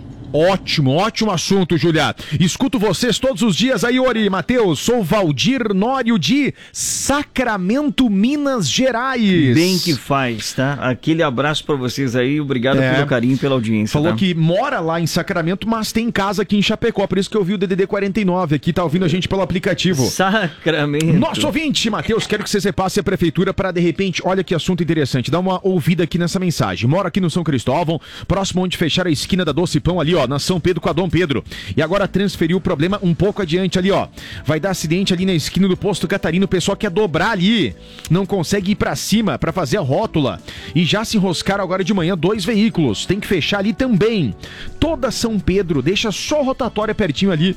Ótimo, ótimo assunto, Julia. Escuto vocês todos os dias aí, Ori, Matheus. Sou Valdir Nório de Sacramento, Minas Gerais. Bem que faz, tá? Aquele abraço pra vocês aí, obrigado É. pelo carinho, pela audiência. Falou tá? que mora lá em Sacramento, mas tem casa aqui em Chapecó, por isso que eu vi o D D D quarenta e nove aqui, tá ouvindo a gente pelo aplicativo. Sacramento. Nosso ouvinte, Matheus, quero que você repasse a prefeitura para, de repente, olha que assunto interessante, dá uma ouvida aqui nessa mensagem. Moro aqui no São Cristóvão, próximo onde fechar a esquina da Doce Pão ali, ó, na São Pedro com a Dom Pedro. E agora transferiu o problema um pouco adiante ali, ó. Vai dar acidente ali na esquina do Posto Catarino, o pessoal quer dobrar ali, não consegue ir pra cima pra fazer a rótula. E já se enroscaram agora de manhã dois veículos, tem que fechar ali também. Toda São Pedro, deixa só rotatória pertinho ali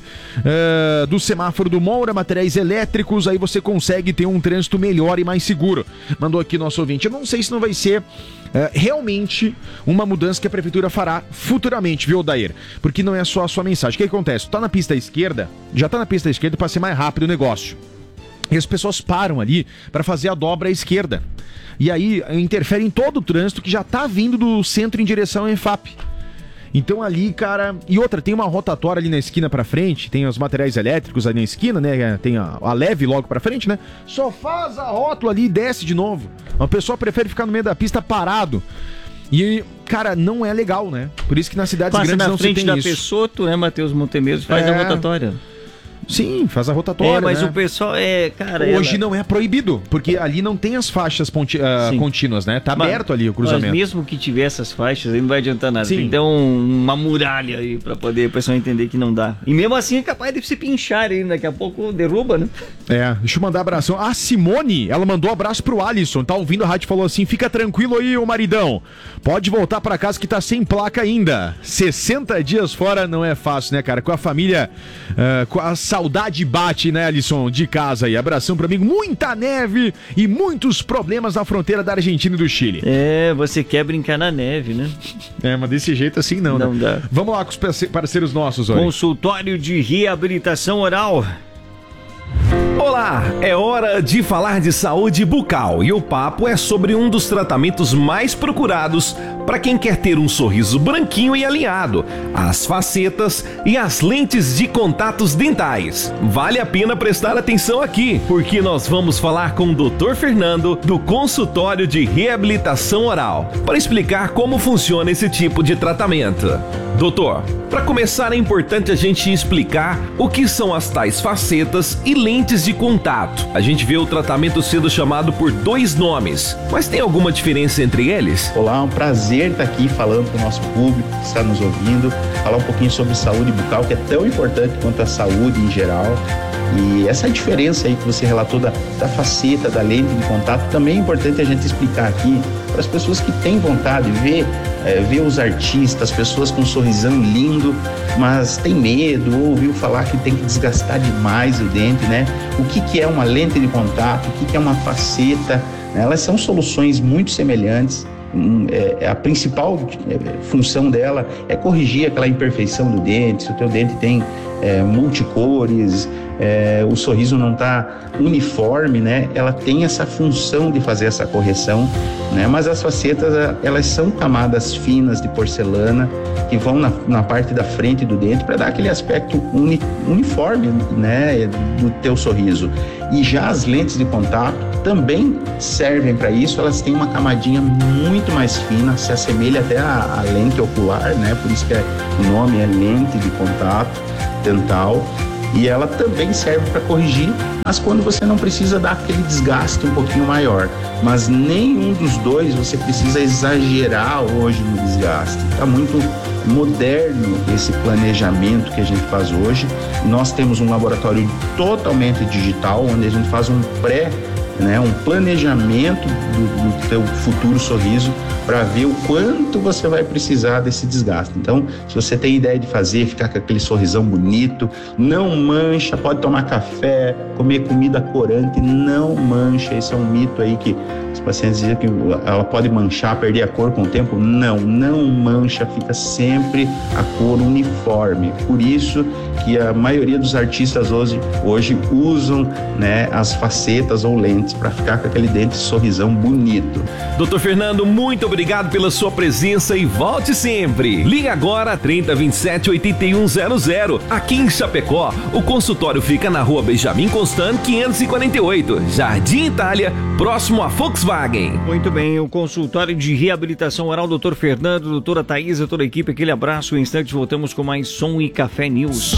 uh, do semáforo do Moura, materiais elétricos, aí você consegue ter um trânsito melhor e mais seguro. Mandou aqui nosso ouvinte. Eu não sei se não vai ser É, realmente uma mudança que a prefeitura fará futuramente, viu, Odair? Porque não é só a sua mensagem. O que acontece? Tá na pista esquerda, já tá na pista esquerda para ser mais rápido o negócio. E as pessoas param ali para fazer a dobra à esquerda. E aí interfere em todo o trânsito que já tá vindo do centro em direção ao ENFAP. Então ali, cara... E outra, tem uma rotatória ali na esquina pra frente, tem os materiais elétricos ali na esquina, né? Tem a, a leve logo pra frente, né? Só faz a rótula ali e desce de novo. Uma pessoa prefere ficar no meio da pista parado. E, cara, não é legal, né? Por isso que nas cidades Passa grandes na não se frente tem da isso. Pessoto, né, Matheus Montemeso, faz É. a rotatória. Sim, faz a rotatória, É, mas né? o pessoal é, cara... Hoje ela... não é proibido, porque ali não tem as faixas ponti- ah, Sim. contínuas, né? Tá Mas- aberto ali o cruzamento. Mas mesmo que tiver essas faixas, aí não vai adiantar nada. Sim. Tem que ter um- uma muralha aí pra poder o pessoal entender que não dá. E mesmo assim é capaz de se pinchar aí, daqui a pouco derruba, né? É, deixa eu mandar abração. A Simone, ela mandou abraço pro Alisson, tá ouvindo a rádio e falou assim, fica tranquilo aí, ô maridão, pode voltar pra casa que tá sem placa ainda. sessenta dias fora não é fácil, né, cara? Com a família, uh, com a saudade bate, né, Alisson, de casa aí. Abração pro amigo, muita neve e muitos problemas na fronteira da Argentina e do Chile. É, você quer brincar na neve, né? É, mas desse jeito assim não, Não né? dá. Vamos lá com os parce- parceiros nossos, olha. Consultório de reabilitação oral. Olá, é hora de falar de saúde bucal e o papo é sobre um dos tratamentos mais procurados para quem quer ter um sorriso branquinho e alinhado, as facetas e as lentes de contatos dentais. Vale a pena prestar atenção aqui, porque nós vamos falar com o doutor Fernando do Consultório de Reabilitação Oral para explicar como funciona esse tipo de tratamento. Doutor, para começar é importante a gente explicar o que são as tais facetas e lentes de contato. A gente vê o tratamento sendo chamado por dois nomes, mas tem alguma diferença entre eles? Olá, é um prazer estar aqui falando para o nosso público que está nos ouvindo, falar um pouquinho sobre saúde bucal, que é tão importante quanto a saúde em geral. E essa diferença aí que você relatou da, da faceta, da lente de contato, também é importante a gente explicar aqui para as pessoas que têm vontade de ver, é, ver os artistas, pessoas com um sorrisão lindo, mas tem medo ou ouviu falar que tem que desgastar demais o dente, né? O que, que é uma lente de contato, o que, que é uma faceta, né? Elas são soluções muito semelhantes. um, é, a principal função dela é corrigir aquela imperfeição do dente. Se o teu dente tem é, multicores, é, o sorriso não está uniforme, né? Ela tem essa função de fazer essa correção, né? Mas as facetas, elas são camadas finas de porcelana que vão na, na parte da frente do dente para dar aquele aspecto uni, uniforme, né, do teu sorriso. E já as lentes de contato também servem para isso. Elas têm uma camadinha muito mais fina, se assemelha até à, à lente ocular, né? Por isso que é, o nome é lente de contato dental. E ela também serve para corrigir, mas quando você não precisa dar aquele desgaste um pouquinho maior. Mas nenhum dos dois você precisa exagerar hoje no desgaste. Está muito moderno esse planejamento que a gente faz hoje. Nós temos um laboratório totalmente digital, onde a gente faz um pré, né, um planejamento do, do teu futuro sorriso para ver o quanto você vai precisar desse desgaste. Então, se você tem ideia de fazer, ficar com aquele sorrisão bonito, não mancha, pode tomar café, comer comida corante, não mancha. Esse é um mito aí que os pacientes dizem que ela pode manchar, perder a cor com o tempo. Não, não mancha, fica sempre a cor uniforme. Por isso que a maioria dos artistas hoje, hoje usam, né, as facetas ou lentes para ficar com aquele dente sorrisão bonito. doutor Fernando, muito obrigado pela sua presença e volte sempre. Liga agora trinta, vinte e sete, oitenta e um zero zero. Aqui em Chapecó, o consultório fica na rua Benjamin Constant, quinhentos e quarenta e oito, Jardim Itália, próximo a Volkswagen. Muito bem, o consultório de reabilitação oral, doutor Fernando, doutora Thaisa, toda a equipe, aquele abraço. Em instantes voltamos com mais Som e Café News.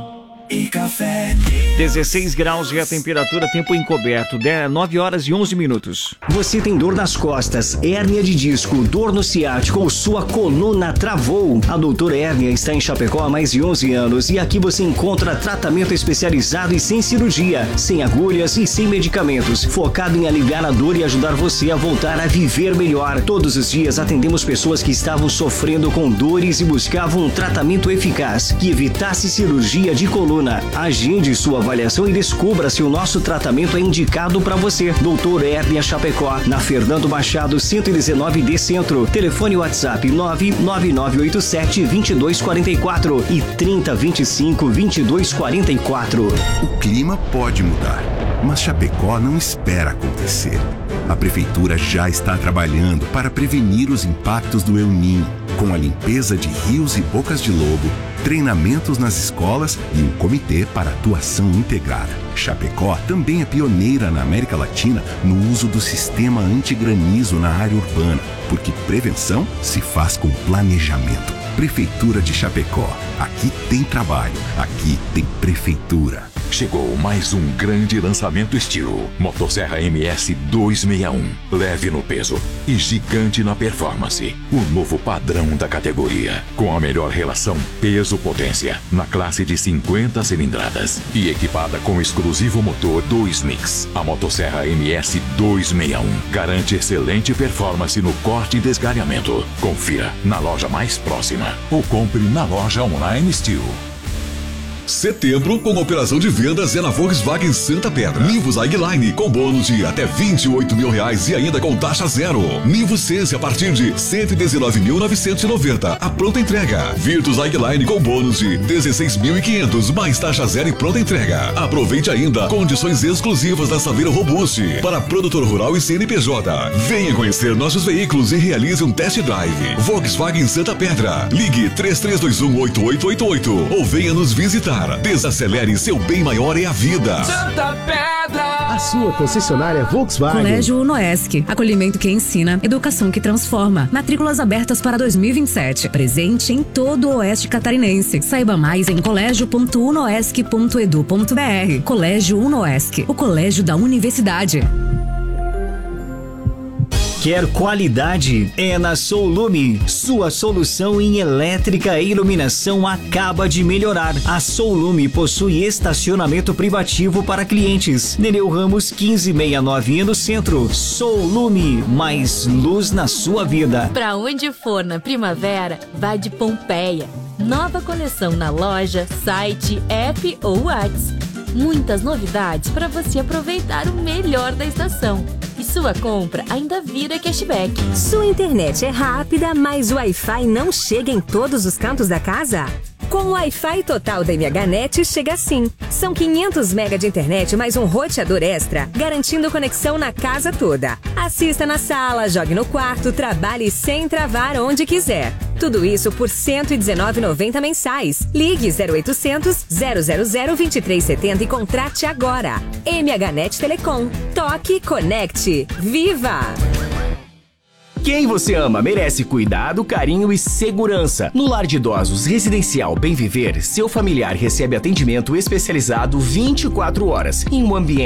E café. dezesseis graus e a temperatura, tempo encoberto, nove horas e onze minutos. Você tem dor nas costas, hérnia de disco, dor no ciático ou sua coluna travou? A Doutora Hérnia está em Chapecó há mais de onze anos e aqui você encontra tratamento especializado e sem cirurgia, sem agulhas e sem medicamentos, focado em aliviar a dor e ajudar você a voltar a viver melhor. Todos os dias atendemos pessoas que estavam sofrendo com dores e buscavam um tratamento eficaz que evitasse cirurgia de coluna. Agende sua avaliação e descubra se o nosso tratamento é indicado para você. Doutor Hérnia Chapecó, na Fernando Machado cento e dezenove D Centro. Telefone WhatsApp nove nove nove oito sete, dois dois quatro quatro e trinta, vinte e cinco, vinte e dois quarenta e quatro. O clima pode mudar, mas Chapecó não espera acontecer. A prefeitura já está trabalhando para prevenir os impactos do El Niño, com a limpeza de rios e bocas de lobo, treinamentos nas escolas e um comitê para atuação integrada. Chapecó também é pioneira na América Latina no uso do sistema antigranizo na área urbana, porque prevenção se faz com planejamento. Prefeitura de Chapecó. Aqui tem trabalho, aqui tem prefeitura. Chegou mais um grande lançamento estilo. Motosserra M S duzentos e sessenta e um. Leve no peso e gigante na performance. O novo padrão da categoria. Com a melhor relação peso-potência na classe de cinquenta cilindradas. E equipada com o exclusivo motor dois mix. A Motosserra M S duzentos e sessenta e um garante excelente performance no corte e desgalhamento. Confira na loja mais próxima ou compre na loja online Steel. Setembro com operação de vendas é na Volkswagen Santa Pedra. Nivus Highline com bônus de até vinte e oito mil reais e ainda com taxa zero. Nivus Sense a partir de cento e dezenove mil novecentos e noventa. A pronta entrega. Virtus Highline com bônus de dezesseis mil e quinhentos mais taxa zero e pronta entrega. Aproveite ainda condições exclusivas da Saveiro Robust para produtor rural e C N P J. Venha conhecer nossos veículos e realize um test drive. Volkswagen Santa Pedra. Ligue três três dois um, oito oito oito oito ou venha nos visitar. Desacelere, seu bem maior é a vida. Santa Pedra. A sua concessionária Volkswagen. Colégio Unoesc. Acolhimento que ensina, educação que transforma. Matrículas abertas para dois mil e vinte e sete. Presente em todo o Oeste Catarinense. Saiba mais em colégio ponto unoesc ponto edu ponto br. Colégio Unoesc. O colégio da universidade. Quer qualidade? É na Soulume. Sua solução em elétrica e iluminação acaba de melhorar. A Soulume possui estacionamento privativo para clientes. Nereu Ramos quinze sessenta e nove no centro. Soulume, mais luz na sua vida. Pra onde for na primavera, vá de Pompeia. Nova coleção na loja, site, app ou WhatsApp. Muitas novidades para você aproveitar o melhor da estação. E sua compra ainda vira cashback. Sua internet é rápida, mas o Wi-Fi não chega em todos os cantos da casa? Com o Wi-Fi total da MHNet chega assim. São quinhentos mega de internet mais um roteador extra, garantindo conexão na casa toda. Assista na sala, jogue no quarto, trabalhe sem travar onde quiser. Tudo isso por cento e dezenove reais e noventa centavos mensais. Ligue zero oitocentos, zero zero zero, vinte e três setenta e contrate agora. MHNet Telecom. Toque, conecte. Viva! Quem você ama merece cuidado, carinho e segurança. No Lar de Idosos Residencial Bem Viver, seu familiar recebe atendimento especializado vinte e quatro horas em um ambiente